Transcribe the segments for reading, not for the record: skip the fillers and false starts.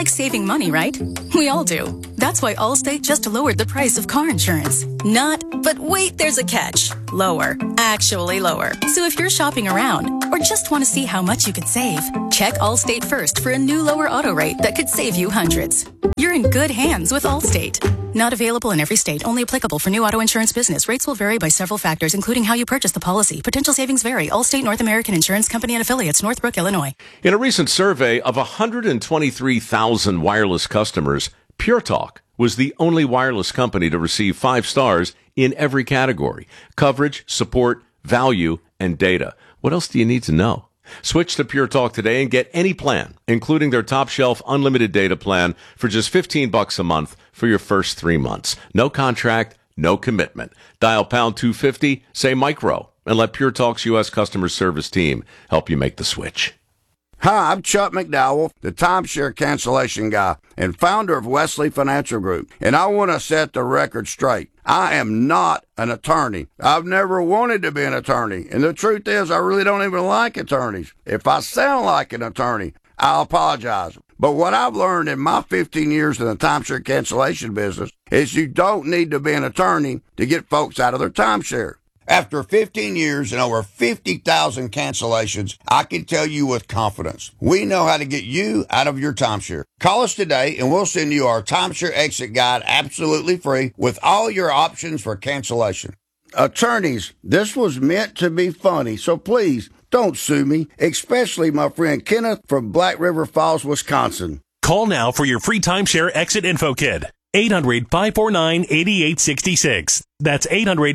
like saving money, right? We all do. That's why Allstate just lowered the price of car insurance. Not, but wait, there's a catch. Lower. Actually lower. So if you're shopping around or just want to see how much you could save, check Allstate first for a new lower auto rate that could save you hundreds. You're in good hands with Allstate. Not available in every state. Only applicable for new auto insurance business. Rates will vary by several factors, including how you purchase the policy. Potential savings vary. Allstate North American Insurance Company and affiliates, Northbrook, Illinois. In a recent survey of 123,000 wireless customers, Pure Talk was the only wireless company to receive 5 stars in every category: coverage, support, value, and data. What else do you need to know? Switch to Pure Talk today and get any plan, including their top shelf unlimited data plan for just $15 a month for your first 3 months. No contract, no commitment. Dial pound 250, say micro, and let Pure Talk's U.S. customer service team help you make the switch. Hi, I'm Chuck McDowell, the timeshare cancellation guy and founder of Wesley Financial Group, and I want to set the record straight. I am not an attorney. I've never wanted to be an attorney, and the truth is I really don't even like attorneys. If I sound like an attorney, I apologize. But what I've learned in my 15 years in the timeshare cancellation business is you don't need to be an attorney to get folks out of their timeshare. After 15 years and over 50,000 cancellations, I can tell you with confidence, we know how to get you out of your timeshare. Call us today and we'll send you our timeshare exit guide absolutely free with all your options for cancellation. Attorneys, this was meant to be funny, so please don't sue me, especially my friend Kenneth from Black River Falls, Wisconsin. Call now for your free timeshare exit info kit. 800-549-8866. That's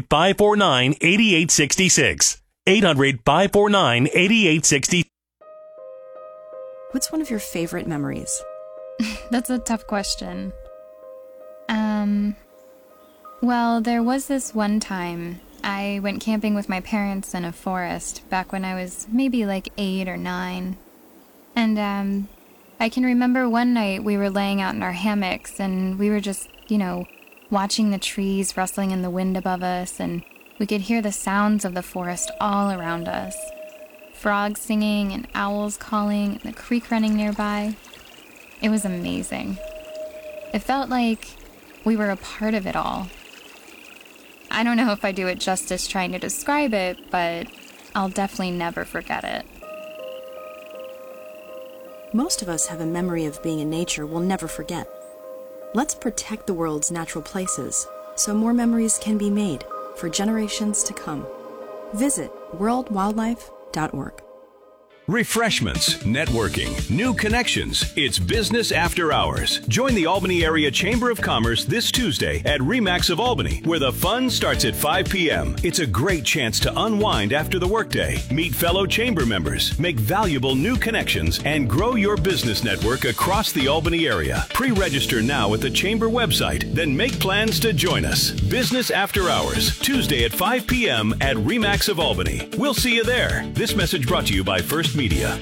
800-549-8866. 800-549-8866. What's one of your favorite memories? That's a tough question. Well, there was this one time I went camping with my parents in a forest back when I was maybe like 8 or 9. And, I can remember one night we were laying out in our hammocks and we were just, watching the trees rustling in the wind above us, and we could hear the sounds of the forest all around us. Frogs singing and owls calling and the creek running nearby. It was amazing. It felt like we were a part of it all. I don't know if I do it justice trying to describe it, but I'll definitely never forget it. Most of us have a memory of being in nature we'll never forget. Let's protect the world's natural places so more memories can be made for generations to come. Visit worldwildlife.org. Refreshments, networking, new connections. It's Business After Hours. Join the Albany Area Chamber of Commerce this Tuesday at RE/MAX of Albany, where the fun starts at 5 p.m. It's a great chance to unwind after the workday, meet fellow chamber members, make valuable new connections, and grow your business network across the Albany area. Pre-register now at the Chamber website, then make plans to join us. Business After Hours, Tuesday at 5 p.m. at RE/MAX of Albany. We'll see you there. This message brought to you by First Media.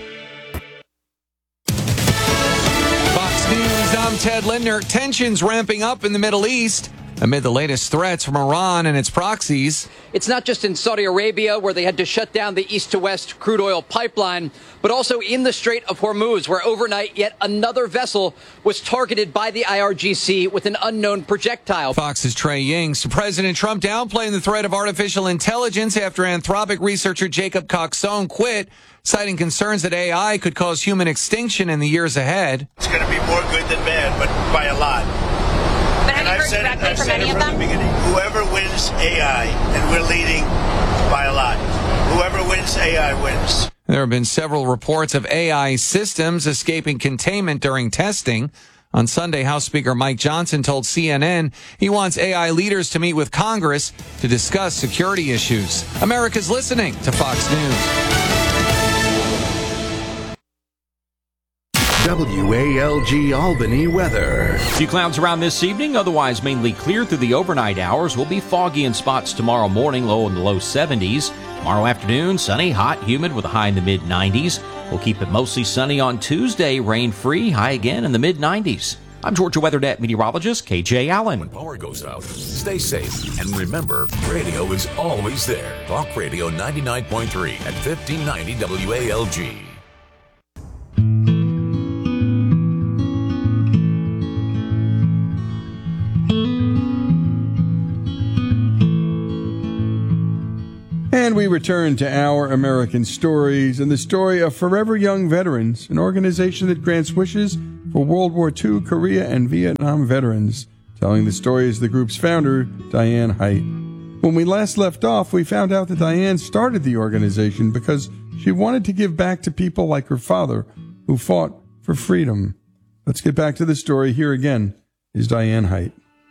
Fox News, I'm Ted Lindner. Tensions ramping up in the Middle East amid the latest threats from Iran and its proxies. It's not just in Saudi Arabia, where they had to shut down the east-to-west crude oil pipeline, but also in the Strait of Hormuz, where overnight yet another vessel was targeted by the IRGC with an unknown projectile. Fox's Trey Yingst. President Trump downplaying the threat of artificial intelligence after Anthropic researcher Jacob Coxone quit, citing concerns that AI could cause human extinction in the years ahead. It's going to be more good than bad, but by a lot. But have you heard directly from any of them? Whoever wins AI, and we're leading by a lot. Whoever wins AI wins. There have been several reports of AI systems escaping containment during testing. On Sunday, House Speaker Mike Johnson told CNN he wants AI leaders to meet with Congress to discuss security issues. America's listening to Fox News. WALG Albany weather. Few clouds around this evening, otherwise mainly clear through the overnight hours. Will be foggy in spots tomorrow morning, low in the low 70s. Tomorrow afternoon, sunny, hot, humid with a high in the mid-90s. We'll keep it mostly sunny on Tuesday, rain-free, high again in the mid-90s. I'm Georgia WeatherNet meteorologist KJ Allen. When power goes out, stay safe. And remember, radio is always there. Talk Radio 99.3 at 1590 WALG. And we return to Our American Stories and the story of Forever Young Veterans, an organization that grants wishes for World War II, Korea, and Vietnam veterans. Telling the story is the group's founder, Diane Height. When we last left off, we found out that Diane started the organization because she wanted to give back to people like her father who fought for freedom. Let's get back to the story. Here again is Diane Height.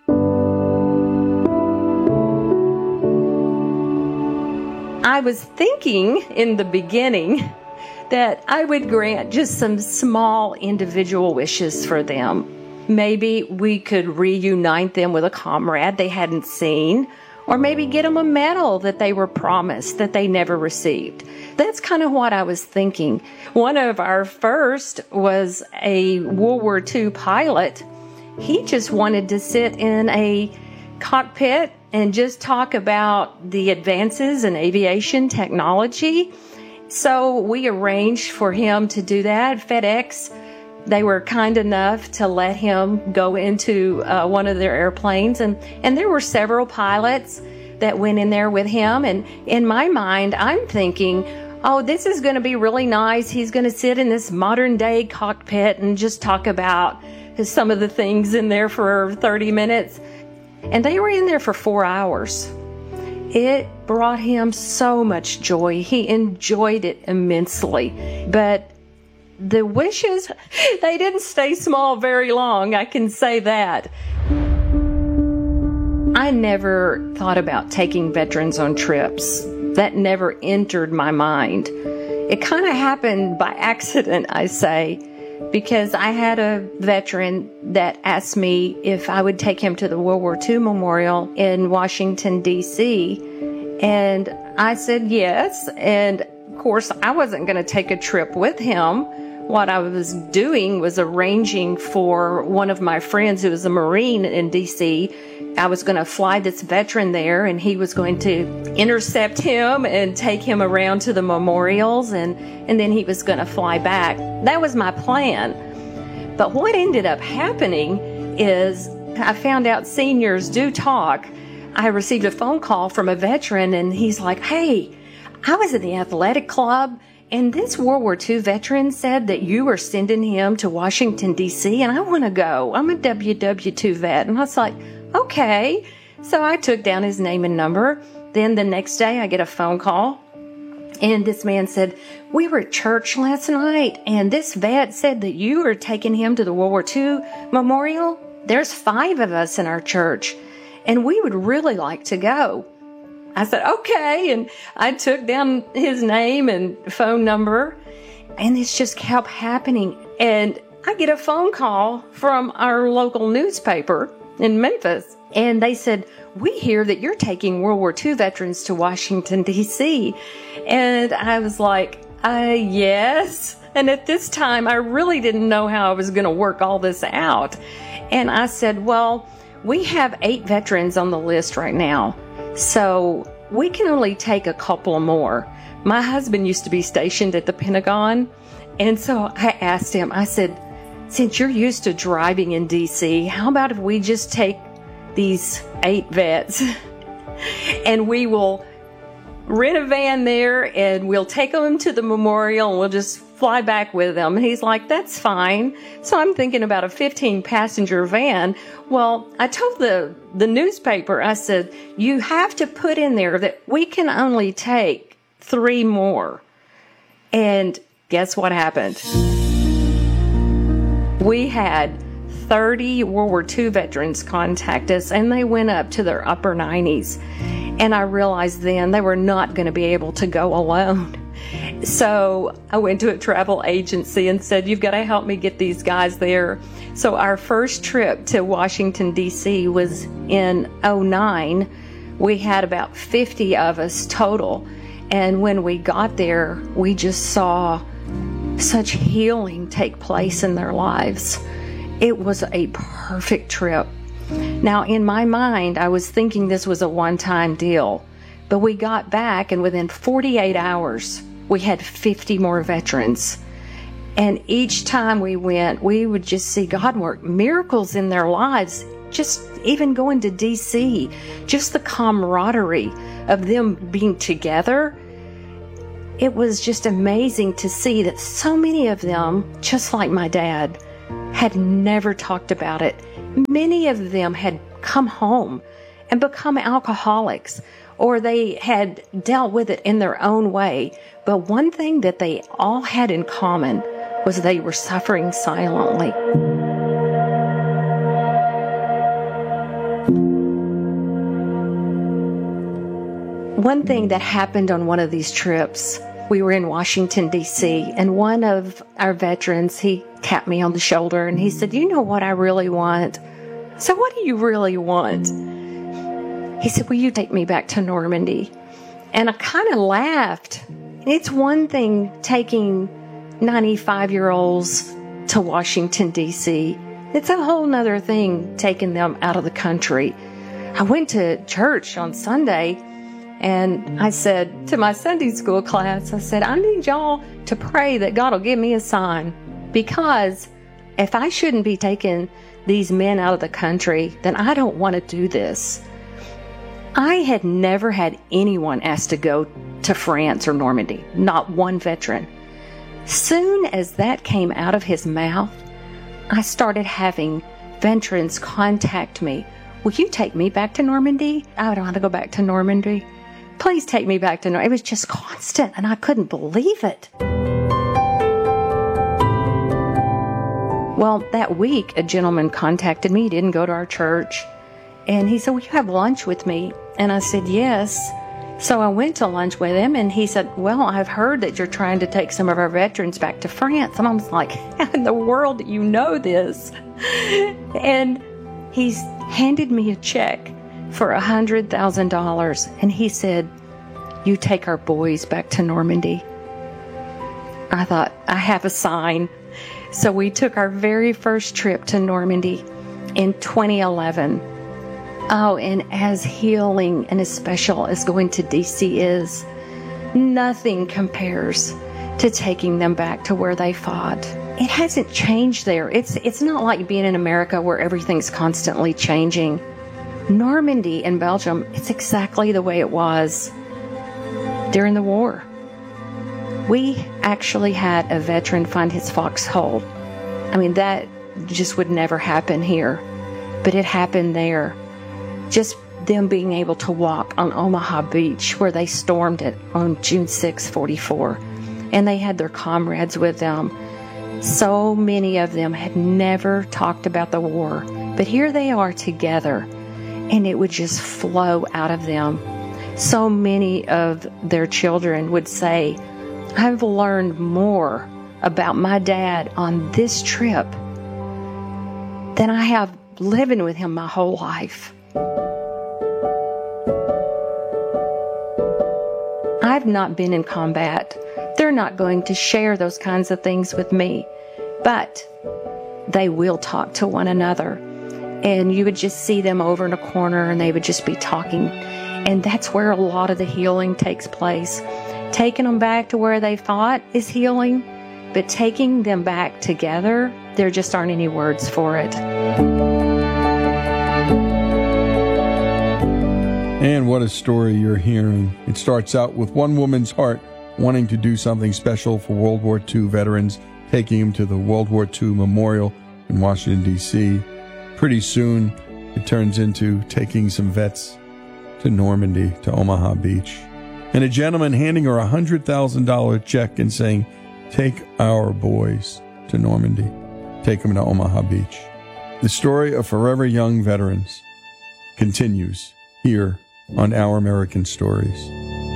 I was thinking in the beginning that I would grant just some small individual wishes for them. Maybe we could reunite them with a comrade they hadn't seen, or maybe get them a medal that they were promised that they never received. That's kind of what I was thinking. One of our first was a World War II pilot. He just wanted to sit in a cockpit and just talk about the advances in aviation technology. So we arranged for him to do that. FedEx, they were kind enough to let him go into one of their airplanes. And there were several pilots that went in there with him. And in my mind, I'm thinking, oh, this is going to be really nice. He's going to sit in this modern day cockpit and just talk about some of the things in there for 30 minutes. And they were in there for 4 hours. It brought him so much joy. He enjoyed it immensely. But the wishes, they didn't stay small very long, I can say that. I never thought about taking veterans on trips. That never entered my mind. It kind of happened by accident, I say, because I had a veteran that asked me if I would take him to the World War II Memorial in Washington, D.C., and I said yes. And of course, I wasn't going to take a trip with him. What I was doing was arranging for one of my friends who was a Marine in D.C. I was going to fly this veteran there, and he was going to intercept him and take him around to the memorials, and then he was going to fly back. That was my plan. But what ended up happening is I found out seniors do talk. I received a phone call from a veteran, and he's like, hey, I was in the athletic club, and this World War II veteran said that you were sending him to Washington, D.C., and I want to go. I'm a WW2 vet. And I was like, okay. So I took down his name and number. Then the next day I get a phone call, and this man said, we were at church last night, and this vet said that you were taking him to the World War II Memorial. There's 5 of us in our church, and we would really like to go. I said, okay. And I took down his name and phone number, and this just kept happening. And I get a phone call from our local newspaper in Memphis, and they said, we hear that you're taking World War II veterans to Washington, D.C. And I was like, yes. And at this time, I really didn't know how I was going to work all this out. And I said, well, we have 8 veterans on the list right now, so we can only take a couple more. My husband used to be stationed at the Pentagon, and so I asked him, I said, since you're used to driving in D.C., how about if we just take these 8 vets and we will rent a van there and we'll take them to the memorial and we'll just fly back with them. And he's like, that's fine. So I'm thinking about a 15-passenger van. Well, I told the newspaper, I said, you have to put in there that we can only take 3 more. And guess what happened? We had 30 World War II veterans contact us, and they went up to their upper 90s. And I realized then they were not going to be able to go alone. So I went to a travel agency and said, you've got to help me get these guys there. So our first trip to Washington, D.C. was in 2009. We had about 50 of us total. And when we got there, we just saw such healing take place in their lives. It was a perfect trip. Now, in my mind, I was thinking this was a one-time deal. But we got back, and within 48 hours, we had 50 more veterans. And each time we went, we would just see God work miracles in their lives. Just even going to D.C., just the camaraderie of them being together, it was just amazing to see that so many of them, just like my dad, had never talked about it. Many of them had come home and become alcoholics, or they had dealt with it in their own way. But one thing that they all had in common was they were suffering silently. One thing that happened on one of these trips, we were in Washington, D.C., and one of our veterans, he tapped me on the shoulder and he said, "You know what I really want?" So what do you really want? He said, "Will you take me back to Normandy?" And I kind of laughed. It's one thing taking 95-year-olds to Washington, D.C. It's a whole nother thing taking them out of the country. I went to church on Sunday, and I said to my Sunday school class, I said, "I need y'all to pray that God will give me a sign, because if I shouldn't be taking these men out of the country, then I don't want to do this." I had never had anyone ask to go to France or Normandy, not one veteran. Soon as that came out of his mouth, I started having veterans contact me. "Will you take me back to Normandy? I don't want to go back to Normandy. Please take me back to Normandy." It was just constant, and I couldn't believe it. Well, that week, a gentleman contacted me. He didn't go to our church. And he said, "Will you have lunch with me?" And I said, "Yes." So I went to lunch with him, and he said, "Well, I've heard that you're trying to take some of our veterans back to France." And I was like, "How in the world do you know this?" And he's handed me a check for $100,000. And he said, "You take our boys back to Normandy." I thought, I have a sign. So we took our very first trip to Normandy in 2011. Oh, and as healing and as special as going to DC is, nothing compares to taking them back to where they fought. It hasn't changed there. It's not like being in America where everything's constantly changing. Normandy in Belgium, it's exactly the way it was during the war. We actually had a veteran find his foxhole. I mean, that just would never happen here, but it happened there. Just them being able to walk on Omaha Beach, where they stormed it on June 6, 44, and they had their comrades with them. So many of them had never talked about the war, but here they are together, and it would just flow out of them. So many of their children would say, "I've learned more about my dad on this trip than I have living with him my whole life." I've not been in combat. They're not going to share those kinds of things with me, but they will talk to one another. And you would just see them over in a corner and they would just be talking. And that's where a lot of the healing takes place. Taking them back to where they fought is healing, but taking them back together, there just aren't any words for it. And what a story you're hearing. It starts out with one woman's heart wanting to do something special for World War II veterans, taking them to the World War II Memorial in Washington, D.C. Pretty soon, it turns into taking some vets to Normandy, to Omaha Beach. And a gentleman handing her a $100,000 check and saying, "Take our boys to Normandy. Take them to Omaha Beach." The story of Forever Young veterans continues here on Our American Stories.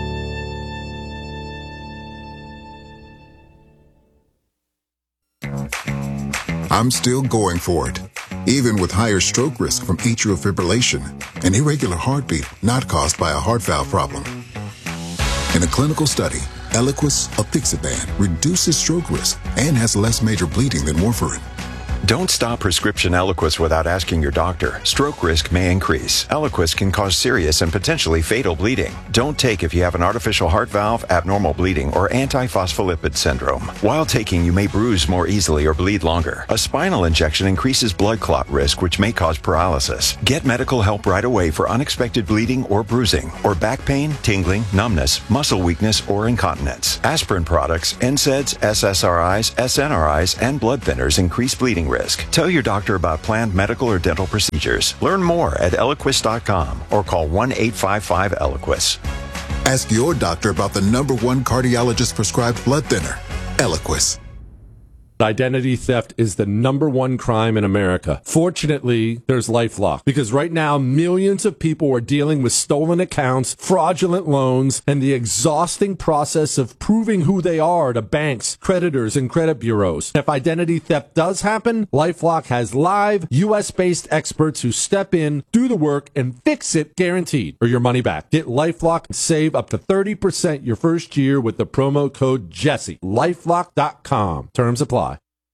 I'm still going for it, even with higher stroke risk from atrial fibrillation, an irregular heartbeat not caused by a heart valve problem. In a clinical study, Eliquis apixaban reduces stroke risk and has less major bleeding than warfarin. Don't stop prescription Eliquis without asking your doctor. Stroke risk may increase. Eliquis can cause serious and potentially fatal bleeding. Don't take if you have an artificial heart valve, abnormal bleeding, or antiphospholipid syndrome. While taking, you may bruise more easily or bleed longer. A spinal injection increases blood clot risk, which may cause paralysis. Get medical help right away for unexpected bleeding or bruising, or back pain, tingling, numbness, muscle weakness, or incontinence. Aspirin products, NSAIDs, SSRIs, SNRIs, and blood thinners increase bleeding risk. Tell your doctor about planned medical or dental procedures. Learn more at Eliquis.com or call 1-855-ELIQUIS. Ask your doctor about the #1 cardiologist prescribed blood thinner, Eliquis. Identity theft is the #1 crime in America. Fortunately, there's LifeLock, because right now millions of people are dealing with stolen accounts, fraudulent loans, and the exhausting process of proving who they are to banks, creditors, and credit bureaus. If identity theft does happen, LifeLock has live, US-based experts who step in, do the work, and fix it guaranteed, or your money back. Get LifeLock and save up to 30% your first year with the promo code Jesse. LifeLock.com. Terms apply.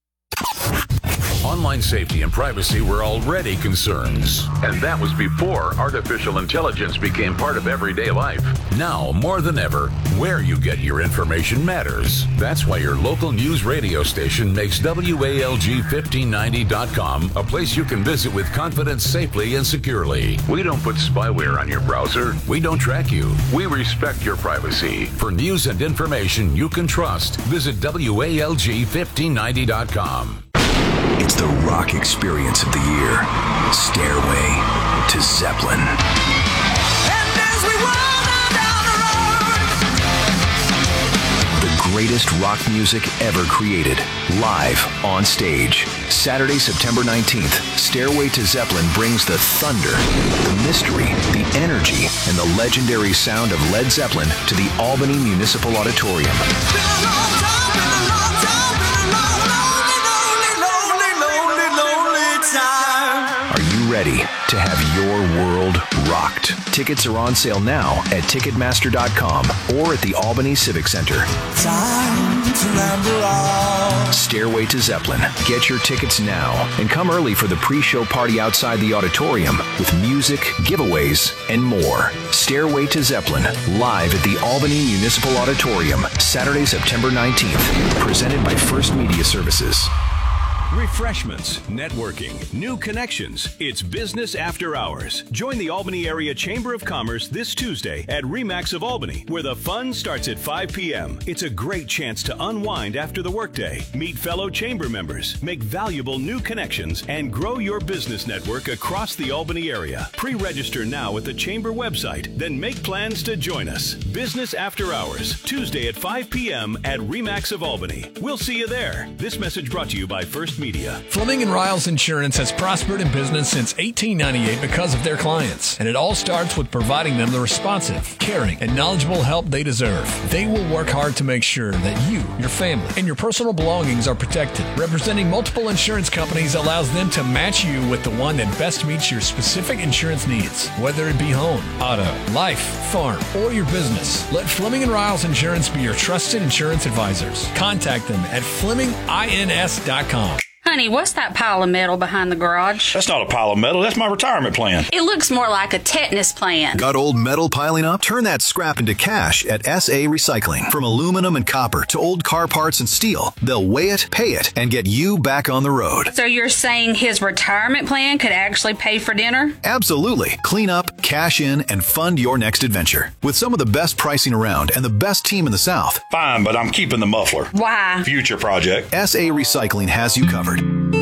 Online safety and privacy were already concerns, and that was before artificial intelligence became part of everyday life. Now, more than ever, where you get your information matters. That's why your local news radio station makes WALG1590.com a place you can visit with confidence safely and securely. We don't put spyware on your browser. We don't track you. We respect your privacy. For news and information you can trust, visit WALG1590.com. It's the rock experience of the year. Stairway to Zeppelin. And as we roll down the road, the greatest rock music ever created, live on stage. Saturday, September 19th, Stairway to Zeppelin brings the thunder, the mystery, the energy, and the legendary sound of Led Zeppelin to the Albany Municipal Auditorium. Are you ready to have your world rocked? Tickets are on sale now at Ticketmaster.com or at the Albany Civic Center. Time to number all. Stairway to Zeppelin. Get your tickets now and come early for the pre-show party outside the auditorium with music, giveaways, and more. Stairway to Zeppelin, live at the Albany Municipal Auditorium, Saturday, September 19th. Presented by First Media Services. Refreshments, networking, new connections. It's Business After Hours. Join the Albany Area Chamber of Commerce this Tuesday at RE/MAX of Albany, where the fun starts at 5 p.m. It's a great chance to unwind after the workday, meet fellow chamber members, make valuable new connections, and grow your business network across the Albany area. Pre-register now at the chamber website, then make plans to join us. Business After Hours, Tuesday at 5 p.m. at RE/MAX of Albany. We'll see you there. This message brought to you by First Media. Fleming & Riles Insurance has prospered in business since 1898 because of their clients, and it all starts with providing them the responsive, caring, and knowledgeable help they deserve. They will work hard to make sure that you, your family, and your personal belongings are protected. Representing multiple insurance companies allows them to match you with the one that best meets your specific insurance needs, whether it be home, auto, life, farm, or your business. Let Fleming & Riles Insurance be your trusted insurance advisors. Contact them at FlemingINS.com. Honey, what's that pile of metal behind the garage? That's not a pile of metal. That's my retirement plan. It looks more like a tetanus plan. Got old metal piling up? Turn that scrap into cash at SA Recycling. From aluminum and copper to old car parts and steel, they'll weigh it, pay it, and get you back on the road. So you're saying his retirement plan could actually pay for dinner? Absolutely. Clean up, cash in, and fund your next adventure. With some of the best pricing around and the best team in the South. Fine, but I'm keeping the muffler. Why? Future project. SA Recycling has you covered.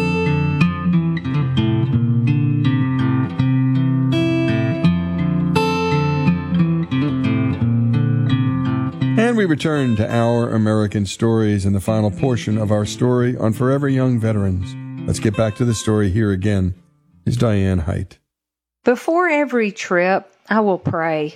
And we return to Our American Stories in the final portion of our story on Forever Young Veterans. Let's get back to the story. Here again is Diane Height. Before every trip, I will pray.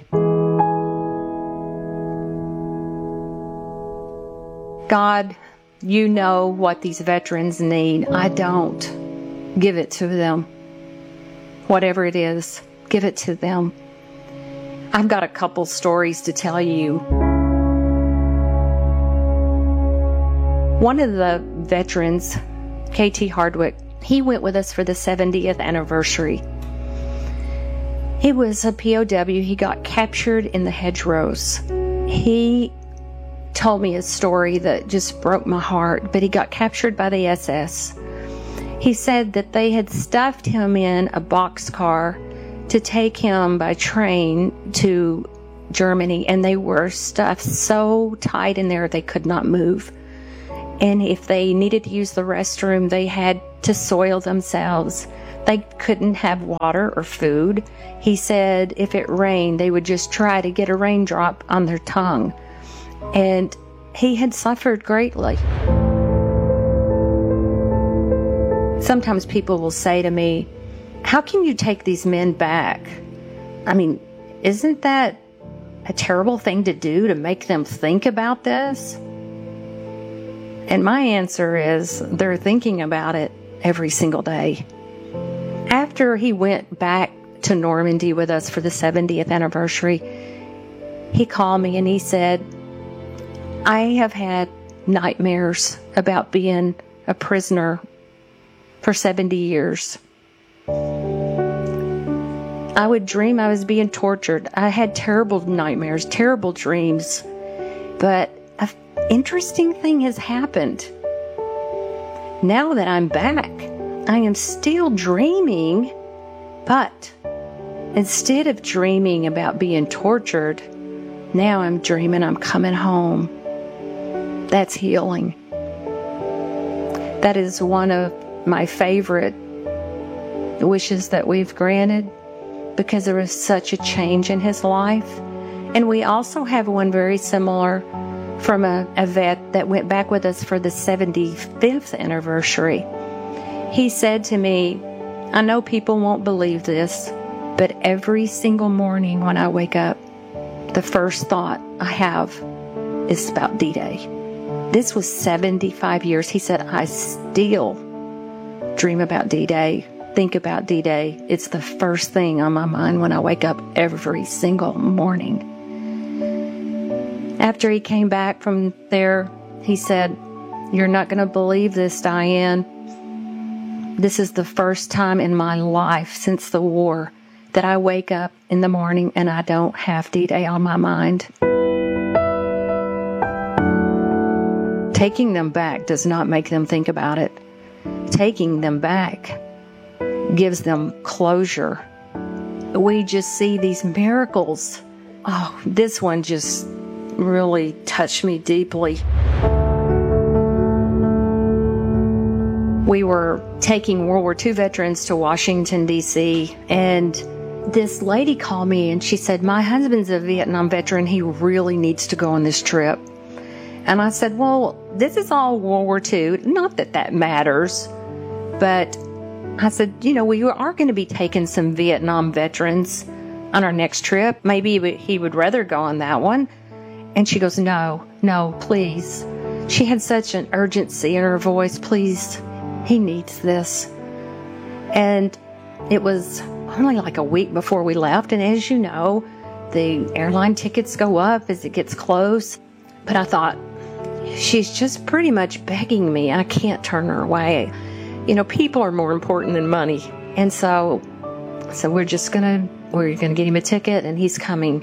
God, you know what these veterans need. I don't. Give it to them. Whatever it is, give it to them. I've got a couple stories to tell you. One of the veterans, KT Hardwick, he went with us for the 70th anniversary. He was a POW. He got captured in the hedgerows. He told me a story that just broke my heart, but he got captured by the SS. He said that they had stuffed him in a boxcar to take him by train to Germany, and they were stuffed so tight in there they could not move. And if they needed to use the restroom, they had to soil themselves. They couldn't have water or food. He said if it rained, they would just try to get a raindrop on their tongue. And he had suffered greatly. Sometimes people will say to me, how can you take these men back? I mean, isn't that a terrible thing to do, to make them think about this? And my answer is, they're thinking about it every single day. After he went back to Normandy with us for the 70th anniversary, he called me and he said, I have had nightmares about being a prisoner for 70 years. I would dream I was being tortured. I had terrible nightmares, terrible dreams. But an interesting thing has happened. Now that I'm back, I am still dreaming, but instead of dreaming about being tortured, now I'm dreaming I'm coming home. That's healing. That is one of my favorite wishes that we've granted, because there was such a change in his life. And we also have one very similar from a vet that went back with us for the 75th anniversary. He said to me, I know people won't believe this, but every single morning when I wake up, the first thought I have is about D-Day. This was 75 years. He said, I still dream about D-Day, think about D-Day. It's the first thing on my mind when I wake up every single morning. After he came back from there, he said, you're not going to believe this, Diane. This is the first time in my life since the war that I wake up in the morning and I don't have D-Day on my mind. Taking them back does not make them think about it. Taking them back gives them closure. We just see these miracles. Oh, this one just really touched me deeply. We were taking World War II veterans to Washington, D.C., and this lady called me and she said, my husband's a Vietnam veteran. He really needs to go on this trip. And I said, well, this is all World War II. Not that that matters, but I said, you know, we are going to be taking some Vietnam veterans on our next trip. Maybe he would rather go on that one. And she goes, no, please. She had such an urgency in her voice. Please, he needs this. And it was only like a week before we left. And as you know, the airline tickets go up as it gets close. But I thought, she's just pretty much begging me. I can't turn her away. You know, people are more important than money. And so we're going to get him a ticket and he's coming.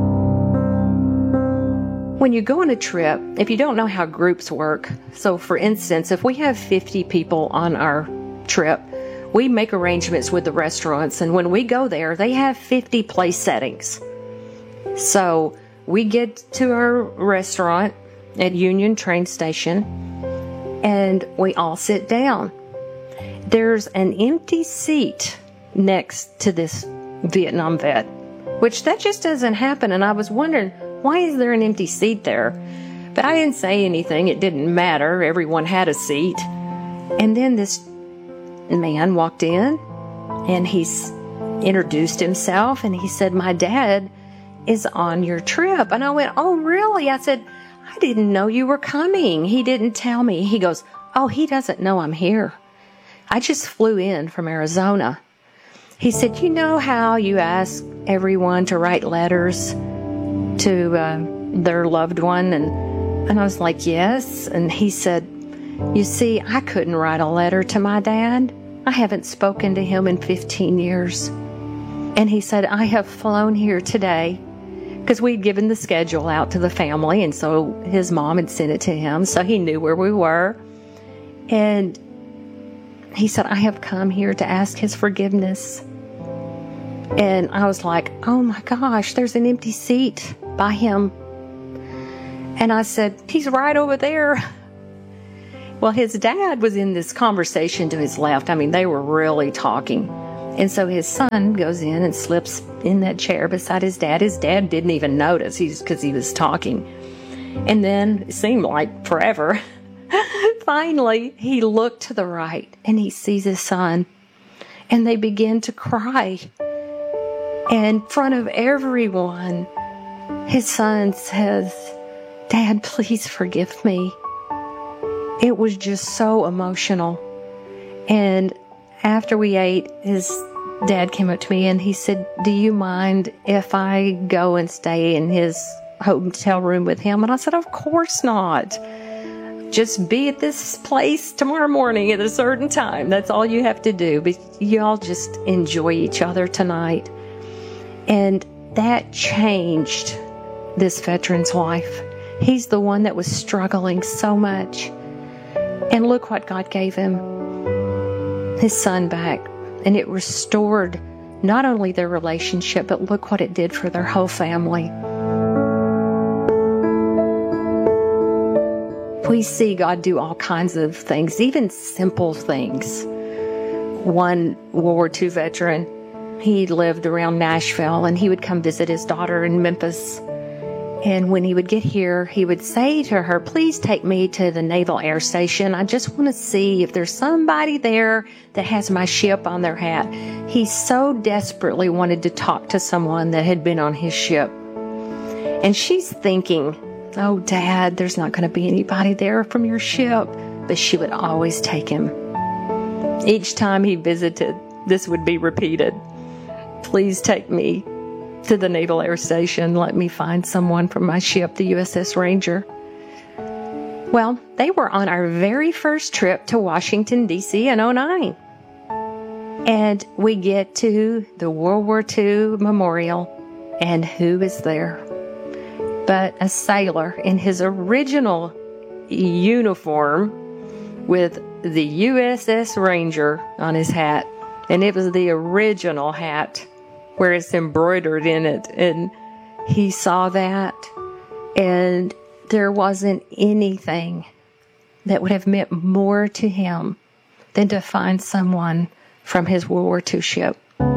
When you go on a trip, if you don't know how groups work, so for instance, if we have 50 people on our trip, we make arrangements with the restaurants, and when we go there, they have 50 place settings. So we get to our restaurant at Union train station, and we all sit down. There's an empty seat next to this Vietnam vet, which that just doesn't happen, and I was wondering, why is there an empty seat there? But I didn't say anything. It didn't matter. Everyone had a seat. And then this man walked in and he's introduced himself and he said, my dad is on your trip. And I went, oh, really? I said, I didn't know you were coming. He didn't tell me. He goes, oh, he doesn't know I'm here. I just flew in from Arizona. He said, you know how you ask everyone to write letters to their loved one? And I was like, yes. And he said, You see, I couldn't write a letter to my dad. I haven't spoken to him in 15 years. And he said, I have flown here today, because we'd given the schedule out to the family, and so his mom had sent it to him, so he knew where we were. And he said, I have come here to ask his forgiveness. And I was like, oh my gosh, there's an empty seat by him. And I said, he's right over there. Well, his dad was in this conversation to his left. I mean, they were really talking. And so his son goes in and slips in that chair beside his dad. His dad didn't even notice because he was talking. And then it seemed like forever. Finally, he looked to the right and he sees his son. And they begin to cry. And in front of everyone, his son says, Dad, please forgive me. It was just so emotional. And after we ate, his dad came up to me and he said, do you mind if I go and stay in his hotel room with him? And I said, of course not. Just be at this place tomorrow morning at a certain time. That's all you have to do. But you all just enjoy each other tonight. And that changed this veteran's life. He's the one that was struggling so much. And look what God gave him. His son back. And it restored not only their relationship, but look what it did for their whole family. We see God do all kinds of things, even simple things. One World War II veteran, he lived around Nashville, and he would come visit his daughter in Memphis. And when he would get here, he would say to her, please take me to the Naval Air Station. I just want to see if there's somebody there that has my ship on their hat. He so desperately wanted to talk to someone that had been on his ship. And she's thinking, oh, Dad, there's not going to be anybody there from your ship. But she would always take him. Each time he visited, this would be repeated. Please take me to the Naval Air Station. Let me find someone from my ship, the USS Ranger. Well, they were on our very first trip to Washington, D.C. in 2009. And we get to the World War II Memorial, and who is there but a sailor in his original uniform with the USS Ranger on his hat. And it was the original hat where it's embroidered in it. And he saw that, and there wasn't anything that would have meant more to him than to find someone from his World War II ship.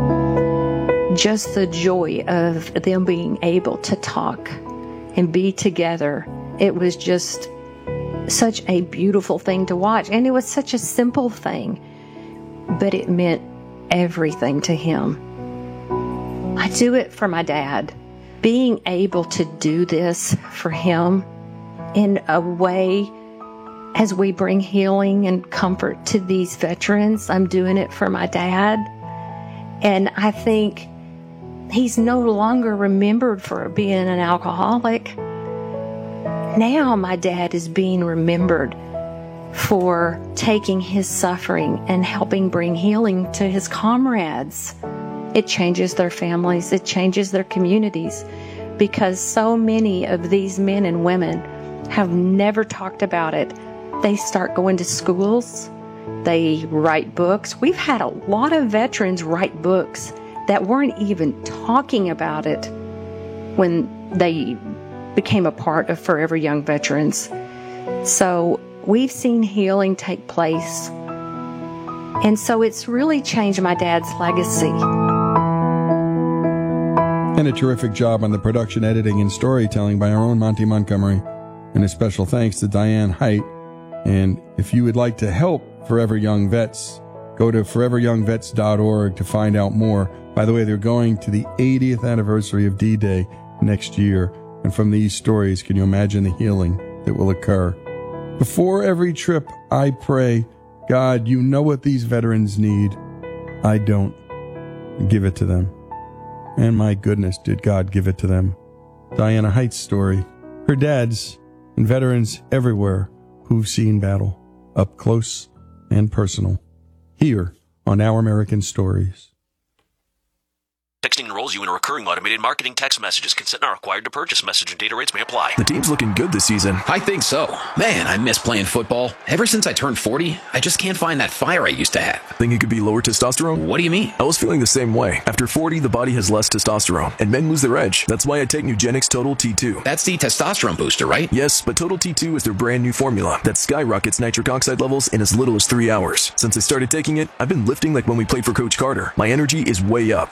Just the joy of them being able to talk and be together. It was just such a beautiful thing to watch. And it was such a simple thing, but it meant everything to him. I do it for my dad. Being able to do this for him in a way as we bring healing and comfort to these veterans, I'm doing it for my dad. And I think he's no longer remembered for being an alcoholic. Now my dad is being remembered for taking his suffering and helping bring healing to his comrades. It changes their families. It changes their communities, because so many of these men and women have never talked about it. They start going to schools. They write books. We've had a lot of veterans write books that weren't even talking about it when they became a part of Forever Young Veterans. So we've seen healing take place. And so it's really changed my dad's legacy. And a terrific job on the production, editing, and storytelling by our own Monty Montgomery. And a special thanks to Diane Height. And if you would like to help Forever Young Vets, go to foreveryoungvets.org to find out more. By the way, they're going to the 80th anniversary of D-Day next year. And from these stories, can you imagine the healing that will occur? Before every trip, I pray, God, you know what these veterans need. I don't. Give it to them. And my goodness, did God give it to them. Diana Height's story. Her dads and veterans everywhere who've seen battle. up close and personal, here on Our American Stories. Texting enrolls you in a recurring automated marketing text messages. Consent not required to purchase. Message and data rates may apply. The team's looking good this season. I think so. Man, I miss playing football. Ever since I turned 40, I just can't find that fire I used to have. Think it could be lower testosterone? What do you mean? I was feeling the same way. After 40, the body has less testosterone, and men lose their edge. That's why I take Nugenix Total T2. That's the testosterone booster, right? Yes, but Total T2 is their brand new formula that skyrockets nitric oxide levels in as little as 3 hours. Since I started taking it, I've been lifting like when we played for Coach Carter. My energy is way up,